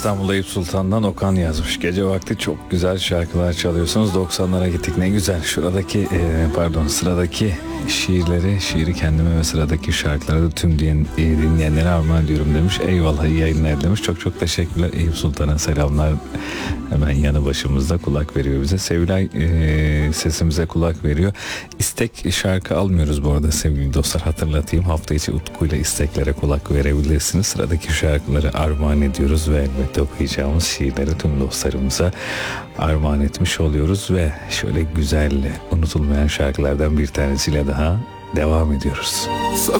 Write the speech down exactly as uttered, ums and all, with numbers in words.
İstanbul Eyüp Sultan'dan Okan yazmış. Gece vakti çok güzel şarkılar çalıyorsunuz. doksanlara gittik, ne güzel. Şuradaki e, pardon sıradaki şiirleri, şiiri kendime ve sıradaki şarkıları da tüm din, e, dinleyenlere armağan ediyorum demiş. Eyvallah, iyi yayınlar demiş. Çok çok teşekkürler. Eyüp Sultan'a selamlar. Hemen yanı başımızda kulak veriyor bize. Sevilay e, sesimize kulak veriyor. İstek şarkı almıyoruz bu arada sevgili dostlar, hatırlatayım. Hafta içi Utku'yla isteklere kulak verebilirsiniz. Sıradaki şarkıları armağan ediyoruz ve elbette okuyacağımız şiirleri tüm dostlarımıza armağan etmiş oluyoruz ve şöyle güzel, unutulmayan şarkılardan bir tanesiyle daha devam ediyoruz. Sokak